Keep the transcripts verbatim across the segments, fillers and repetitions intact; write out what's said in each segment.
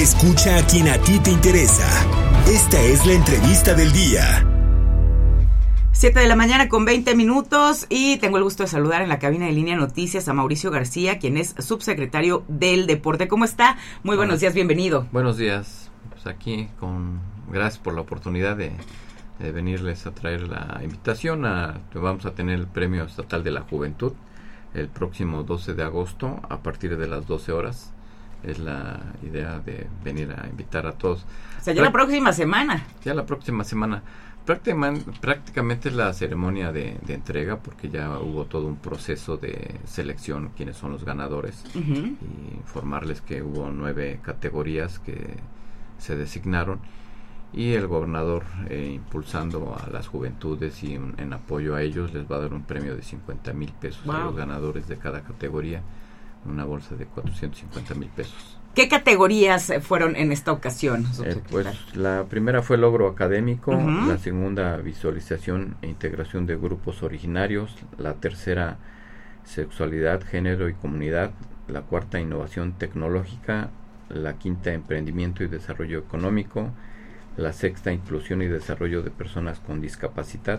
Escucha a quien a ti te interesa. Esta es la entrevista del día. Siete de la mañana con veinte minutos y tengo el gusto de saludar en la cabina de Línea Noticias a Mauricio García, quien es subsecretario del Deporte. ¿Cómo está? Muy buenos días, bienvenido. Buenos días. Pues aquí con gracias por la oportunidad de, de venirles a traer la invitación. A, vamos a tener el Premio Estatal de la Juventud el próximo doce de agosto a partir de las doce horas. Es la idea de venir a invitar a todos. O sea, ya Prá- la próxima semana. Ya la próxima semana. Prácticamente, prácticamente es la ceremonia de, de entrega, porque ya hubo todo un proceso de selección, quiénes son los ganadores, uh-huh. y informarles que hubo nueve categorías que se designaron, y el gobernador, eh, impulsando a las juventudes y un, en apoyo a ellos, les va a dar un premio de cincuenta mil pesos wow. a los ganadores de cada categoría, una bolsa de cuatrocientos cincuenta mil pesos. ¿Qué categorías fueron en esta ocasión? Eh, pues la primera fue logro académico, uh-huh. la segunda visualización e integración de grupos originarios, la tercera sexualidad, género y comunidad, la cuarta innovación tecnológica, la quinta emprendimiento y desarrollo económico, la sexta inclusión y desarrollo de personas con discapacidad,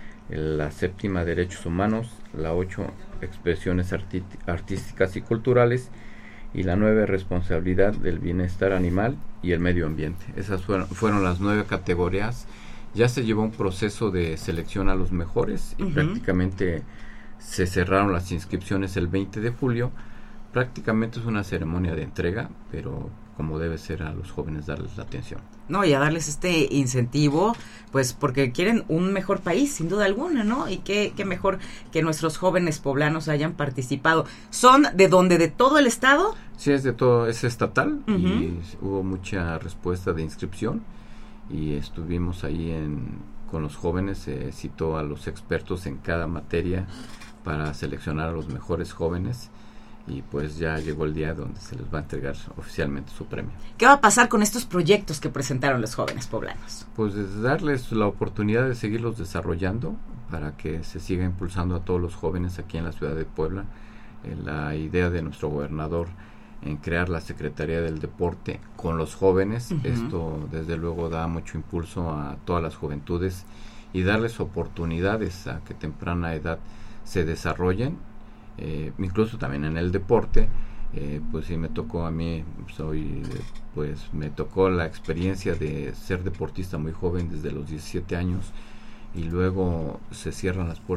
la séptima derechos humanos, la ocho expresiones arti- artísticas y culturales, y la nueve responsabilidad del bienestar animal y el medio ambiente. Esas fueron, fueron las nueve categorías. Ya se llevó un proceso de selección a los mejores y uh-huh. prácticamente se cerraron las inscripciones el veinte de julio. Prácticamente es una ceremonia de entrega, pero como debe ser, a los jóvenes darles la atención. No, y a darles este incentivo, pues porque quieren un mejor país, sin duda alguna, ¿no? Y qué, qué mejor que nuestros jóvenes poblanos hayan participado. ¿Son de dónde? ¿De todo el estado? Sí, es de todo, es estatal, uh-huh. y hubo mucha respuesta de inscripción, y estuvimos ahí en, con los jóvenes, se citó a los expertos en cada materia para seleccionar a los mejores jóvenes, y pues ya llegó el día donde se les va a entregar oficialmente su premio. ¿Qué va a pasar con estos proyectos que presentaron los jóvenes poblanos? Pues es darles la oportunidad de seguirlos desarrollando para que se siga impulsando a todos los jóvenes aquí en la ciudad de Puebla. Eh, la idea de nuestro gobernador en crear la Secretaría del Deporte con los jóvenes, uh-huh. esto desde luego da mucho impulso a todas las juventudes y darles oportunidades a que temprana edad se desarrollen. Eh, incluso también en el deporte, eh, pues sí me tocó a mí, soy, pues me tocó la experiencia de ser deportista muy joven, desde los diecisiete años, y luego se cierran las puertas